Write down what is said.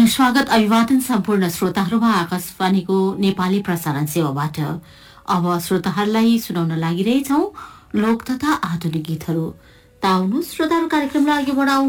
स्वागत अभिवादन सम्पूर्ण श्रोताहरूमा आकाशवाणीको नेपाली प्रसारण सेवाबाट। अब श्रोताहरूलाई सुनाउन लागिरहेछौं लोक तथा आधुनिक गीतहरू। ताउनु श्रोताहरू कार्यक्रमलाई अघि बढाउँ।